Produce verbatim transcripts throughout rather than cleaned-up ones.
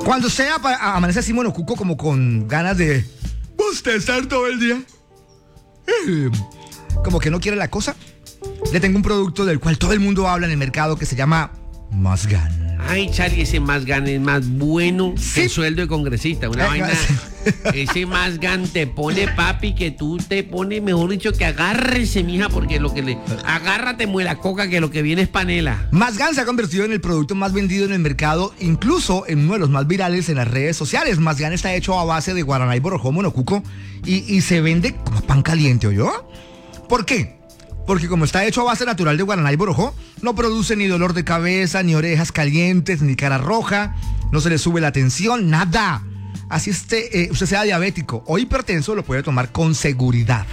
Cuando usted apa- amanece así monocuco, como con ganas de bostezar todo el día, eh, como que no quiere la cosa, le tengo un producto del cual todo el mundo habla en el mercado que se llama Mazgan. Ay, Charlie, ese Mazgan es más bueno Sí. que el sueldo de congresista. Una Eh, vaina. Ese Mazgan te pone, papi, que tú te pones, mejor dicho, que agárrese, mija, porque lo que le. Agárrate, muela coca, que lo que viene es panela. Mazgan se ha convertido en el producto más vendido en el mercado, incluso en uno de los más virales en las redes sociales. Mazgan está hecho a base de guaraná y borojó monocuco y, y se vende como pan caliente, ¿oyó? ¿Por qué? Porque como está hecho a base natural de guaraná y borojó, no produce ni dolor de cabeza, ni orejas calientes, ni cara roja, no se le sube la tensión, nada. Así este, eh, usted sea diabético o hipertenso, lo puede tomar con seguridad.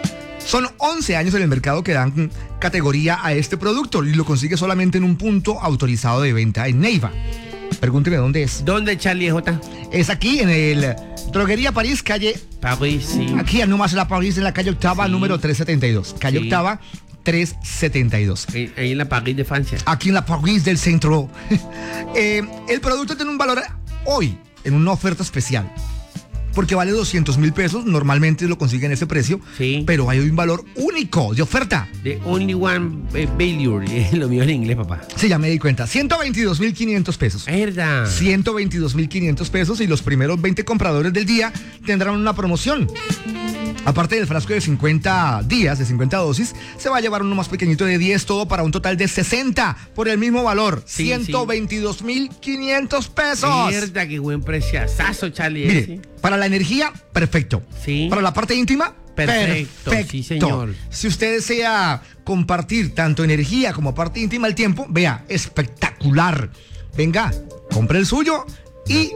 Son once años en el mercado que dan categoría a este producto y lo consigue solamente en un punto autorizado de venta en Neiva. Pregúnteme dónde es. ¿Dónde, Charlie J? Es aquí en el Droguería París, calle... París, sí. Aquí nomás en la París, en la calle Octava, Sí. número trescientos setenta y dos. Calle Sí. Octava, trescientos setenta y dos. Ahí, ahí en la París de Francia. Aquí en la París del centro. Eh, el producto tiene un valor hoy en una oferta especial. Porque vale doscientos mil pesos, normalmente lo consiguen ese precio, Sí. pero hay un valor único de oferta. The only one eh, value. Lo mío en inglés, papá. Sí, ya me di cuenta, ciento veintidós mil quinientos pesos. Es verdad. ciento veintidós mil quinientos pesos y los primeros veinte compradores del día tendrán una promoción. Aparte del frasco de cincuenta días, de cincuenta dosis, se va a llevar uno más pequeñito de diez, todo para un total de sesenta por el mismo valor. Sí, ciento veintidós mil quinientos pesos. Mierda, qué buen preciazazo, Charlie. Mire, ese. para la energía, perfecto. Sí. Para la parte íntima, Perfecto, perfecto. sí, señor. Si usted desea compartir tanto energía como parte íntima al tiempo, vea, espectacular. Venga, compre el suyo y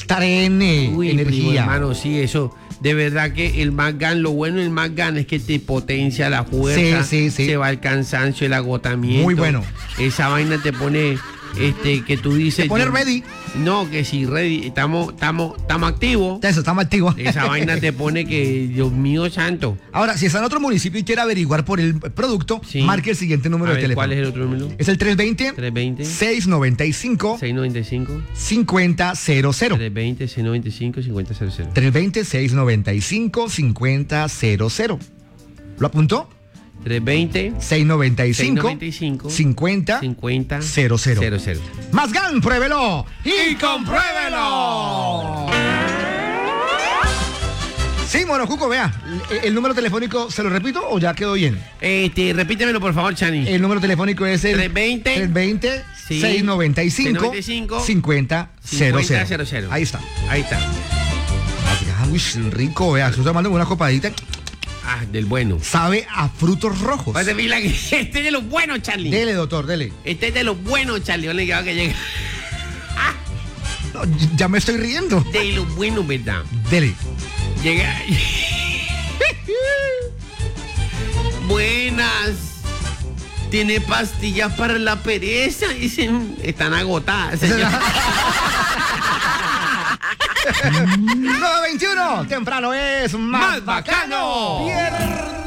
estrene Uy, primo, energía. hermano, sí, eso. De verdad que el Mazgan, lo bueno del Mazgan es que te potencia la fuerza. Sí, sí, sí. Se va el cansancio, el agotamiento. Muy bueno. Esa vaina te pone, este, que tú dices. Te pone yo- ready. No, que si ready, estamos, estamos, estamos activos. Eso, estamos activos. Esa vaina te pone que, Dios mío santo. Ahora, si está en otro municipio y quiere averiguar por el producto, Sí. marque el siguiente número A de ver, teléfono. ¿cuál es el otro número? Es el tres veinte, tres veinte, seiscientos noventa y cinco, seiscientos noventa y cinco, cincuenta cero cero. tres veinte, seiscientos noventa y cinco, cincuenta cero cero. tres veinte, seiscientos noventa y cinco, cincuenta cero cero. ¿Lo apuntó? tres veinte, seiscientos noventa y cinco, seiscientos noventa y cinco, cincuenta cincuenta cero cero. cero cero. Mazgan, pruébelo y compruébelo. Sí, Monocuco, vea, el, el número telefónico, ¿se lo repito o ya quedó bien? Este, repítemelo por favor, Chani. El número telefónico es el tres veinte, tres veinte, sí, seiscientos noventa y cinco, seiscientos noventa y cinco, cincuenta cero cero. cincuenta cero cero. Ahí está. Ahí está. Mazgan, uy, rico, vea, se está tomando una copadita. Ah, del bueno. Sabe a frutos rojos. Vas a decir, la que- Este es de los buenos, Charlie. Dele, doctor, dele. Este es de los buenos, Charlie. Yo le digo que llega. No, ya me estoy riendo. De los buenos, ¿verdad? Dele. Llega. Buenas. Tiene pastillas para la pereza. Dicen, están agotadas. señor. nueve veintiuno, temprano es más, Más bacano. Viernes.